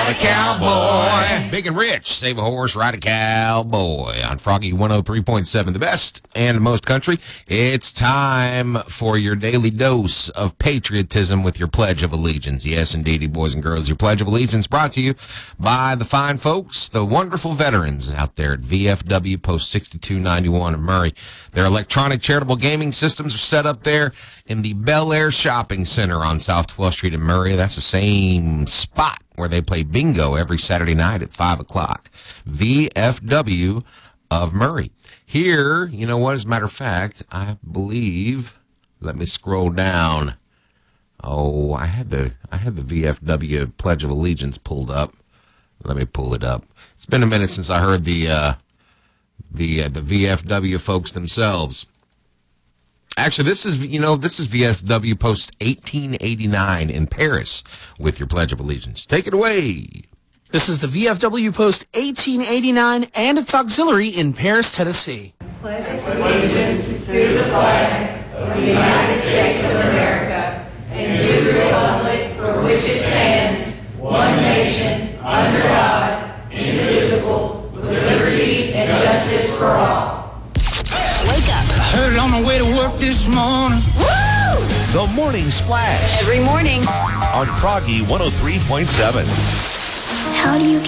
a cowboy. Big and rich, save a horse, ride a cowboy. On Froggy 103.7, the best and most country. It's time for your daily dose of patriotism with your Pledge of Allegiance. Yes, indeedy, boys and girls, your Pledge of Allegiance brought to you by the fine folks, the wonderful veterans out there at VFW Post 6291 in Murray. Their electronic charitable gaming systems are set up there in the Bel Air Shopping Center on South 12th Street in Murray. That's the same spot where they play bingo every Saturday night at 5 o'clock. VFW of Murray. Here, you know what, as a matter of fact, I believe, let me scroll down. Oh, I had the VFW Pledge of Allegiance pulled up. Let me pull it up. It's been a minute since I heard the VFW folks themselves. Actually, this is VFW Post 1889 in Paris with your Pledge of Allegiance. Take it away. This is the VFW Post 1889 and its auxiliary in Paris, Tennessee. Pledge allegiance to the flag of the United States of America and to the republic for which it stands, one nation, under God, indivisible, with liberty and justice for all. Wake up. I heard it on my way to work this morning. Woo! The Morning Splash Every morning. on Froggy 103.7. How do you